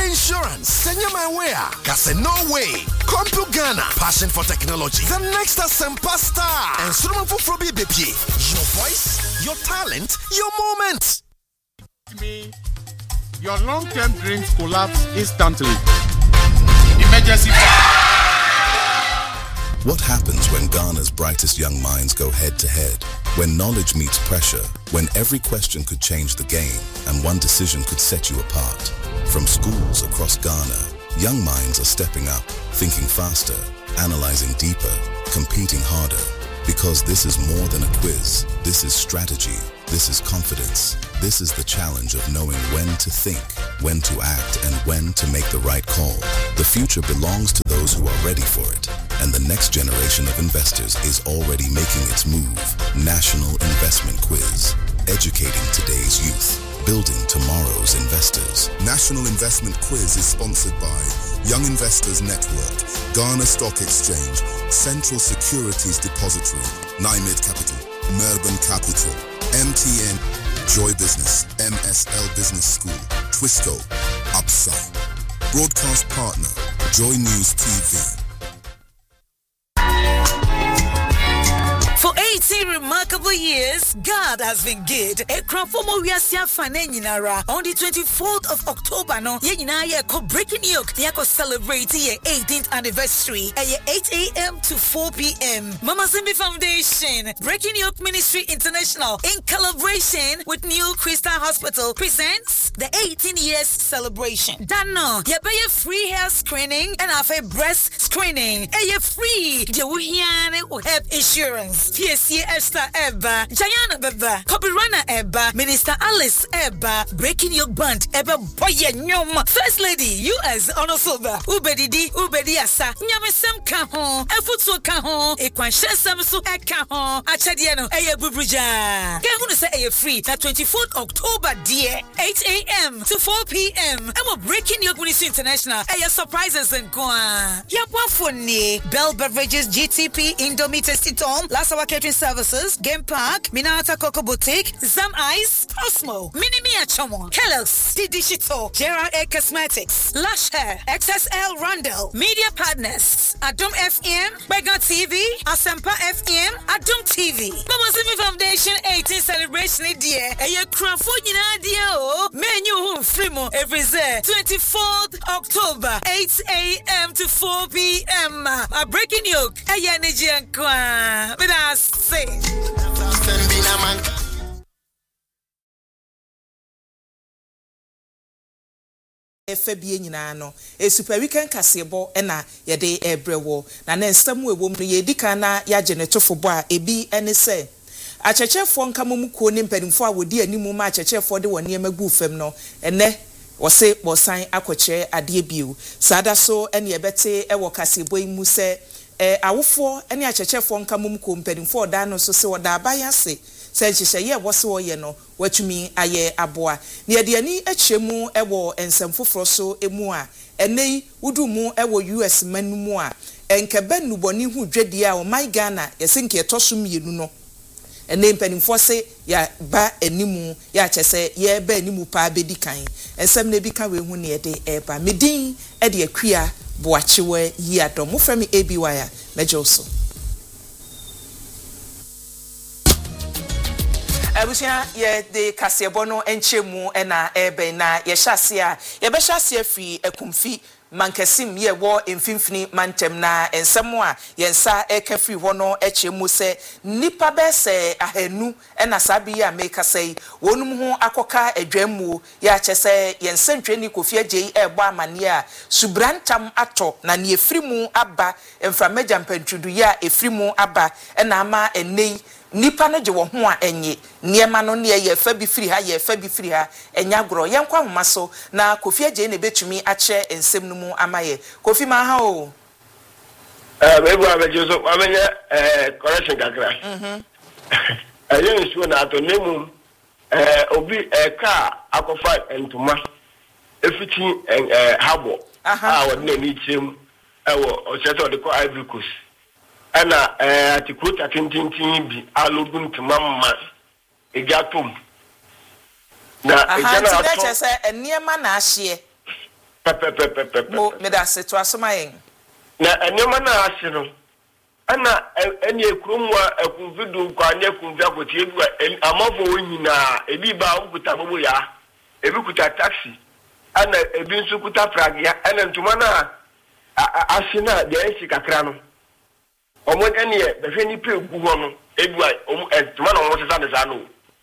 insurance. Senya my way. Kase no way. Come to Ghana. Passion for technology. The next Asempa star. And Suruman Fufrobi Bepi. Your voice, your talent, your moment. Your long-term dreams collapse instantly. Emergency. What happens when Ghana's brightest young minds go head-to-head? When knowledge meets pressure, when every question could change the game and one decision could set you apart. From schools across Ghana, young minds are stepping up, thinking faster, analyzing deeper, competing harder. Because this is more than a quiz. This is strategy. This is confidence. This is the challenge of knowing when to think, when to act, and when to make the right call. The future belongs to those who are ready for it. And the next generation of investors is already making its move. National Investment Quiz. Educating today's youth. Building tomorrow's investors. National Investment Quiz is sponsored by Young Investors Network, Ghana Stock Exchange, Central Securities Depository, NIMED Capital, Melbourne Capital, MTN, Joy Business, MSL Business School, Twisco, Upside. Broadcast partner, Joy News TV. For 18 remarkable years, God has been good. On the 24th of October, no, breaking yoke, celebrate your 18th anniversary at 8 a.m. to 4 p.m. Mama Zimbi Foundation, Breaking Yoke Ministry International, in collaboration with New Crystal Hospital, presents the 18 years celebration. Dano, you pay a free hair screening and have a breast screening. A free, you have insurance. TSC Esther Eba, Jayana Beba, Kobirana Eba, Minister Alice Eba, Breaking Yoke Band Eba Boye Nyom, First Lady US Onosoba, Ubedidi, Ubediasa, Nyamesem Kahon, Efutso Kahon, Ekwanshesam Su Ekahon, Achadiano, Eye Bubruja. Kahun say Eye free, that 24th October, dear, 8 a.m. to 4 p.m. And we're Breaking Yoke Ministry International, Eye surprises and Kwa. Yapwafuni, Bell Beverages, GTP, Indomie Tasty Tom, Last Hour Catering Services, Game Park, Minata Coco Boutique, Zam Ice, Osmo, Minimia Chomo, Kellogg's, Didishito, Gerard A Cosmetics, Lush Hair, XSL Rundle, Media Partners, Adom FM, Bega TV, Asempa FM, Adom TV. Mama Zimi Foundation 18 celebration dear. And you crown for you menu free every day. 24th October, 8 a.m. to 4 p.m. A Breaking Yoke, a Yaniji and Kwa. With us, say. FBA nyina no super weekend kasebo na yede ebrewo na nsam wewom no yedika na ya genetofo bo a ebi ene se achechefo nkamom kuo ne mpanimfo a wodi animu ma achechefo de woni emagu fam no ene wose bosan akoche ade biu sada so ene yebete ewo kasebo imu se awofo ene achechefo nkamom kuo mpanimfo da no so se woda abayase senchise ye wose wo ye no watumi aye aboa ne yediani akyemu ewo ensamfoforo so emu a enei wudumu ewo US manumu a enkebe nuboni hu dwedi a o my Ghana yesinke etosum yenu no ene mpanimfo se ya ba animu ya kyese ye ba animu pa bedi kan ensam na bi ka we hu ne yede eba medin e de akua boachewe yi adom mo frami ABY a mejoso abusia ye de kasebo no enchemu na ebe na ye hyase a ye be hyase afri akumfi mankesim ye wo emfimfini mantem na ensemo a ye nsa ekafri ho no echemu se nipa be se ahanu na sabi ya make say wonum ho akoka adwamu ya chese ye nsantweni Kofi Agye ebo amane a subrantam ato na ne efrimu aba emframeja mpantrudu ya efrimu aba na ama enei nipa no je wo ho a enye niema no ne ye fa bi firi ha ye fa bi firi ha enya gro ye nkwa homa so na Kofi Agye ne betumi ache ensem no mu amaye Kofi ma ha o bebu abejo so amenya correction kakra ayen nsuo na ato nemu obi ka akofa entuma efiti habo a wodne ni chem ewo oseto de ko Ivory Coast ana atikuta tintintin bi alogun tumamma egatum na ejana ato se eniema na ahye mo me da se to asomayen na enema na ase no ana eni ekromwa akunvidu kwanye kunvia kotie bu amafo onyina ebi ba okuta bobo ya ebi kuta taxi ana ebi nso kuta fragya ana ntuma na ase na de ensi kakra no omo eni be hwe ni pe gu ho no ebu ntuma na omo sesa ne sa no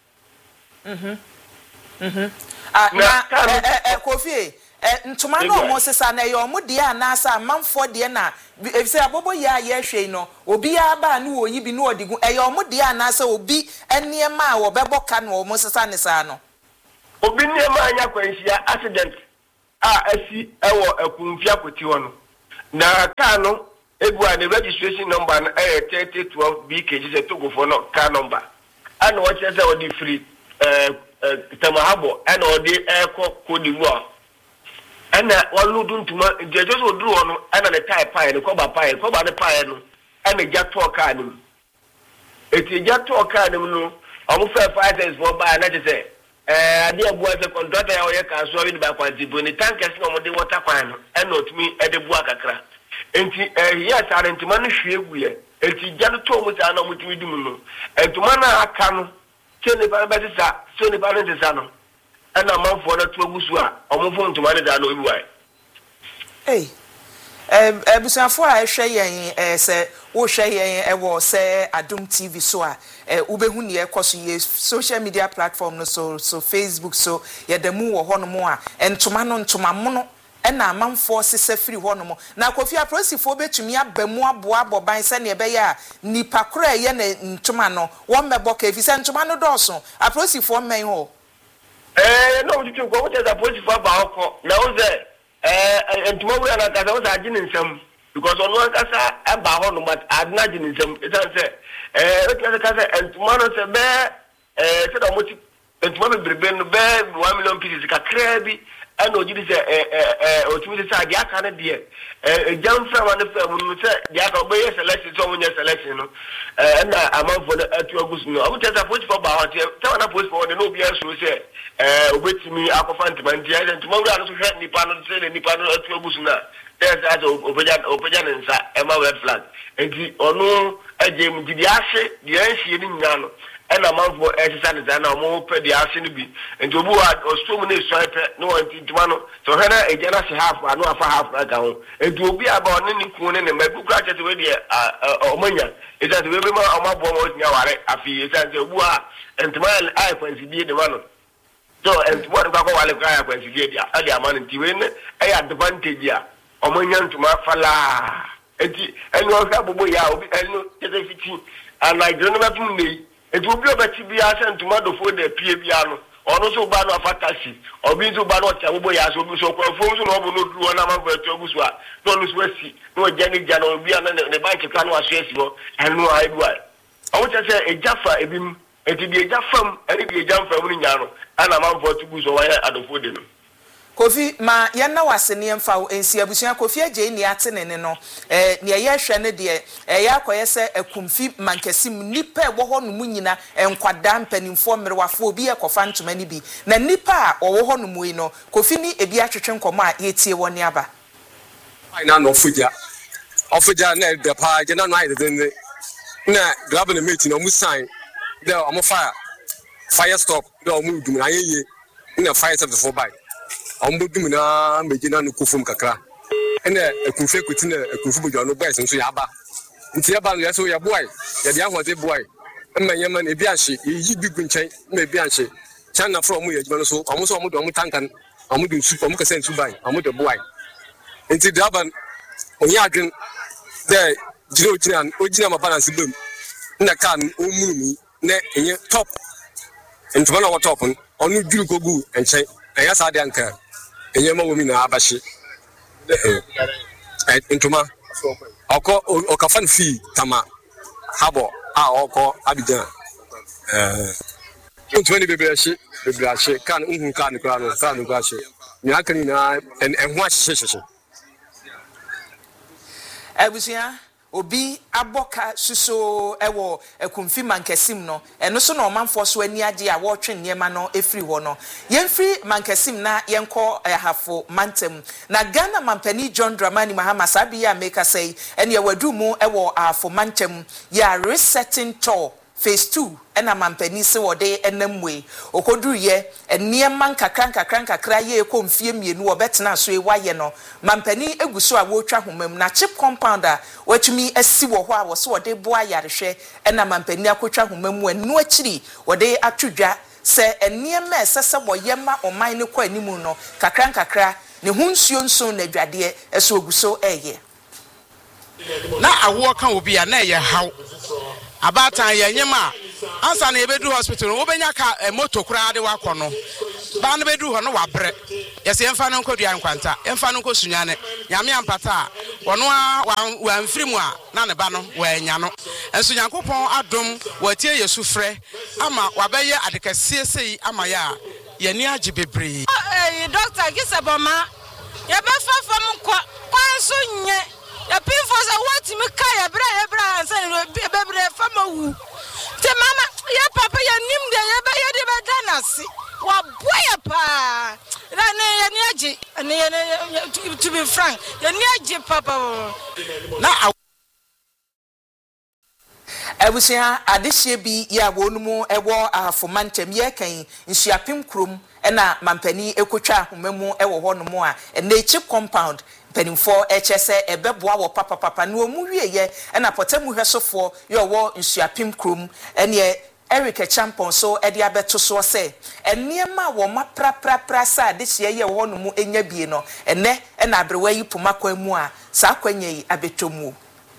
Kofi ntuma no omo sesa na ye omo de anasa manfo de na efise abobo ya ye hwe no obi ya ba na oyi bi na odigu ye omo de anasa obi eniema a wo bebo ka na omo sesa ne sa no obi niema anya kwanhia accident asi ewo akunfia koti ho no na car no ebu an registration number na 3012 BKG se togo for no car number and what say odi free tamahabo and odi eko kodiwa ana waludu ntuma jeje so duru ho no ana ne tie pie ne koba ne pie no ana jato car no eti jato car no no omo fa 5 days for buy na je say ade abua se contractor ya oye ka so wi ba kwanti bo ni tankers no mo de water pan no ana otumi ede bua kakra enti yes arentuma no hwe eguye enti gya no to mu ta na mo tumi dum no entuma na aka no chene ba betisa so ni ba no tisa no ana manfo na to agusu a omofo ntuma ne da no ebuai ebusuafo a ehwe yen se wo hwe yen ewo se Adum TV so a ubehu ne ekoso ye social media platform no so Facebook so yedemu wo hono mo a entuma no ntuma mono na amanfo sese firi hono mo na Kofi aprosifo betumi abamu aboa boban se ne be ya nipa kora ye na ntuma no wo mebo ka efise ntuma no doso aprosifo men ho no you go what is aprosifo ba oko na wo ze ntuma wura na kasa wo sa agine nsam because ono kasa eba hono but adna agine nsam etan se o kasa ntuma no se be se da mo ti ntuma be brebe no be 1 million pieces ka krabi and o jidi se o tumi se ade aka na de jam from an fam no se de aka obe selection so onye selection no na amanfo na atu agusu no o tesa post for ba hote te na post for no obi aso se obetimi akofa ntimanti ya ntuma wura no so hwe nipa no se nipa no atu agusu na there's as opeja nsa ema red flag enti onu ejem jidi ase de anhie ni nya no ena manfo exercise na mo pe de ase no bi enti obu a ostom na esuape no wanti ntuma no so hena ejana se half anu afa half aga ho enti obi aba oni ni ku ne mabuku achete we de omanya eza de we ma omabo mo nya ware afi eza de obu a ntuma ai kwansi bi de wano so ntuma de kwa wale kwa kwansi bi de ade amane nti we ne ai advantage a omanya ntuma fala enti enu o ka bobo ya obi enu tete fiti ana idro no mapum nei enti obi obati bi ase ntuma do fo de pie bia no ono so ba no afatasi obi so ba no tia bobo ya so obi so kwa fo so no obo no duru na ma fa to ogusu a no no so asi no jani jana obi ana ne bank ka no aso asi bo enu ai bua o cha se ejafa ebim enti bi ejafam eri bi ejamfam ni nya no ana ma fa to ogusu wa ya adofo de no Kofi ma yana wasene emfa ensi abusua Kofi aje ni atene ne no ne ye hwe ne de ya akoye se akumfi mankesim nipa ewo ho no munyina enkwada mpanimfo mmerewafo obi ekofa ntoma ni bi na nipa a owo ho no mu yi no Kofi ni ebi atwetwe nkomo a yetie woni aba ai na no ofuja na de pa je na no ai de na grab na mate no mu sign de o fire stop de o mu dum na yeye na fire stop for by ombodum na mejina no kufum kakra ene ekunfe kutina ekunfu bojo no boys nso ya ba nti ya ba no yeso ya boy ya dia hote boy emanyema na ebi ahye yi bigu nchen na ebi ahye chana from mu yejima no so omo so omo do omo tankan omo do super omo kase ntu ban omo do boy nti daban onya adwen de jiro ojina ma balance bem na kan omunu na enye top ntuma na wo top onu duru kogu enchen eya sa de anka enyema wo mi na abashi ntuma okafan fi tama habo a oko abijan ntuma ni bebrashi kan unhun kan kra no sa no kwashi ni akani na enho ahye abusia obi aboka suso ewo ekumfi mankesim no eno so na omanfo so ani age a wo twe niema no efiri ho no yemfiri mankesim na yenko hafo mantem na Ghana mampani John Dramani Mahama sabi ya make say ene wadu mu ewo hafo mantem ya resetting tour phase 2 ena mampani se wode enamwe okoduru ye eniema nkakra ye ekomfie mienu obetena so ewaye no mampani eguso a wotwa homam na chip compounder watumi asi wo ho a wo so wode boa yarehwe ena mampani akotwa homam enu akiri wode atwodwa se eniema esese boyema oman ne kwa animu no kakra ne hunsuo nso na dwade eso oguso eye na awo kan obi a na ye haw abatan ye nyema ansa na ebedu hospital wo benya ka moto kura de wakọ no ba na bedu ho no wabre yesi emfa no nkodua nkwanta emfa no nkosunyane nyame ampata wono wa mfirimu a na ne ba no wa nya no enso Nyankopon adom watie Yesu frɛ ama wabɛyɛ adekasie sei ama ya ye ni age bebre doctor Gisaboma ye be fafam kwanso nye ya pinfo se what me kai ebra ansa ne bebre fama wu te mama ya papa ya nim de ya be ye de bedanasi wa boya pa na ne ni age ne to be frank ya ni age papa na Ebusia adehye bi ya wonumu ewo afomantem ye kan nsuapem krom na mampani ekotwa homamu ewo ho no mu a na chip compound penimfo echese ebeboa wo papa no mu wieye na potamu hwesofo ye wo nsuapem krom ene Eric Champon so edi abeto so se eniema wo mapra sa adehye ye wo no mu enya bie no ene na abrewa yi poma kwa mu a sa kwanya yi abetomu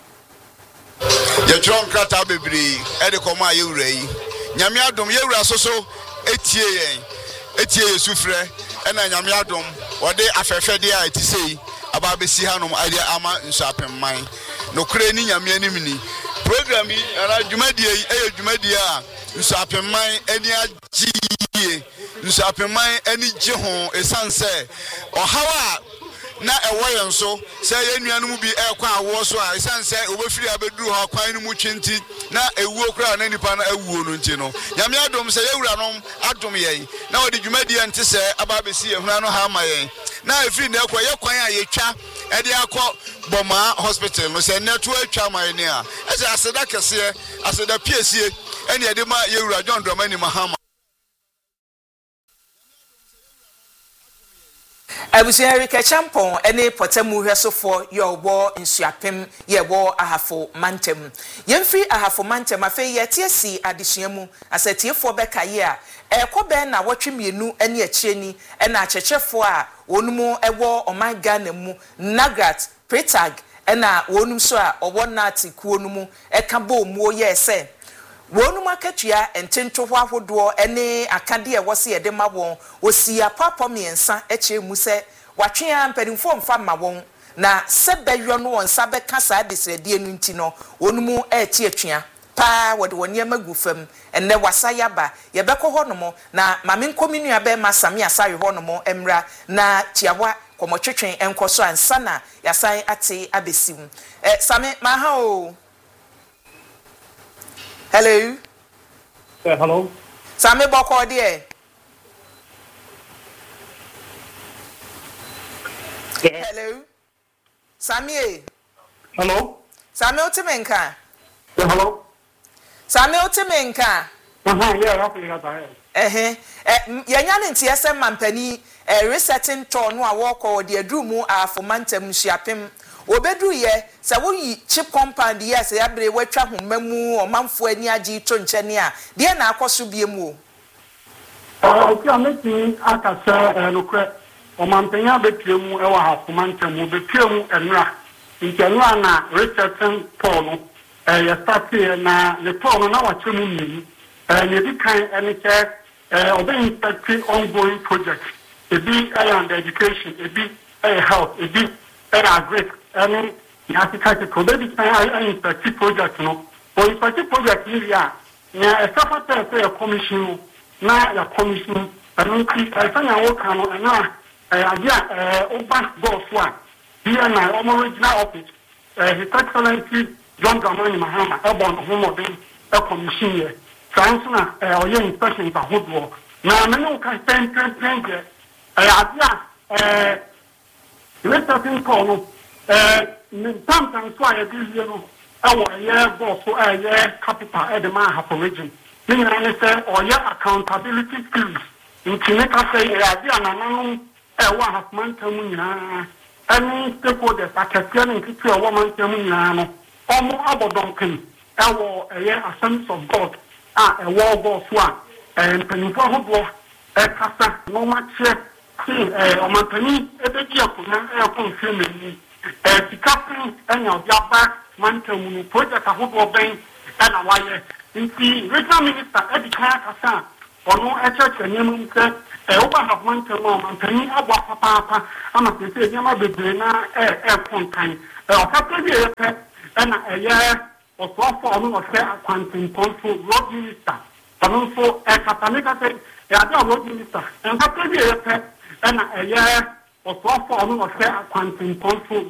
ye tron krata bebri e de koma ye wura yi nyame adom ye wura soso etie Yesu frɛ ena nyame adom wode afɛfɛde a etisei aba besi hanom ade ama nsuapemman no kure ni nyame anim ni program yi ara dwumadie yi dwumadie a nsuapemman ani agye nsuapemman ani gye ho esanse ohawa na ewoyen so se ye nuanu bi ekwa awo so a isanse obefiri abeduru ho kwan no mu twenti na ewuo kura na nipa na ewuo no nti no nyame adom se ye wura no adom ye na wodi dwumadi ente se ababesi ye huna no ha ma ye na efiri na ekwa ye kwan a ye twa e de akọ Boma hospital no se neto atwa ma ye ne a ese aseda kese aseda piesie ene ye de ma ye wura John Dramani Mahama Abusia Eric Champon ene potamu hwesofo ye obo nsuapem ye bo ahafo mantem yemfiri ahafo mantem afi ye tiesi adesuamu asetiefo beka ye a ekobe na wotwe mienu ene achieni ena achechefo a wonumu ewo oman Ghana mu Nagrat Pretag ena wonum so a obo nati kuonumu eka bo mu ye se wonu makatua entento ho ahodo ene akade e wose yede ma won osia papa miensa eche mu se watwea mpadimfo mfa ma won na sebeywo no won sabe kasa desrede enu nti no wonu mu eche atwea pa wode woni amagu fam enne wasayaba ye beko ho no mo na mame nkominu abe ma same asaye ho no mo emra na tiawa komotwetwen enkoso ansana yasan ate abesim same ma ha o hello. Hello. Sami boko die. Hello. Sami. Hello. Sami otimenka. Hello. Sami otimenka. Yeah, okay, yanya nti yesem mampani resetting tour no a woko de adrumu afomantem hyiapem obedu ye se wo yi chip compound yes ya bre watwa homamu omanfo ani agi to nchene a de na akoso biemu o ameti akasa no kre omampanya betremu e wa hafomantem betremu enra nkenra na resetting tour no ya start na the tour no na wachemu mmeni ne di kan ene che obey inspecting ongoing projects ebi and education ebi health ebi agri any agriculture baby can inspect project no or inspect project area na a separate commission na ya commission and I find work on na idea over boss one here na original office his excellency John Dramani Mahama ebon homoden e commission ye transna oye inspection ba hodwo na me no ka pen je adia letting call no sometimes so I do you know our year boss so capital at the man have origin meaning I say or your accountability skills in Chineka say adia na nanu wa have man tamu nyina any stakeholders akatian in kitu wa man tamu nyina no omo abodonkin ewo a sense of God a war boss one and penifo hodwo kasa no mache omantani ebeji akuna confirm sikapin enya obiaba mantamu project ahodo ben na waye nti regional minister edika kasa ono church enyemu nse oba have mantamu mantani abwa papa ama pese enyama bebre na kontan okata bi epe na osofo ono no se akwantin ponso road minister panonso katanika se ada road minister en kata bi epe na osofo ono no se akwantin ponso